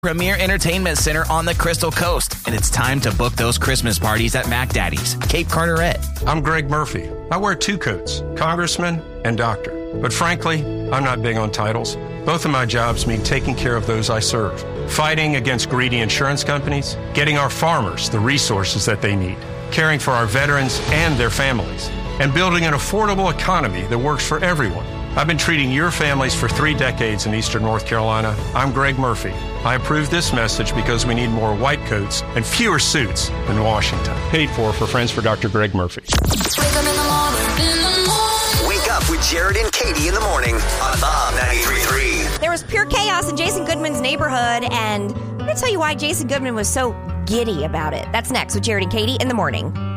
Premier Entertainment Center on the Crystal Coast, and it's time to book those Christmas parties at Mac Daddy's, Cape Carteret. I'm Greg Murphy. I wear two coats, congressman and doctor. But frankly, I'm not big on titles. Both of my jobs mean taking care of those I serve, fighting against greedy insurance companies, getting our farmers the resources that they need, caring for our veterans and their families, and building an affordable economy that works for everyone. I've been treating your families for 3 decades in Eastern North Carolina. I'm Greg Murphy. I approve this message because we need more white coats and fewer suits in Washington. Paid for Friends for Dr. Greg Murphy. Wake up with Jared and Katie in the morning on Bob 93.3. There was pure chaos in Jason Goodman's neighborhood, and I'm going to tell you why Jason Goodman was so giddy about it. That's next with Jared and Katie in the morning.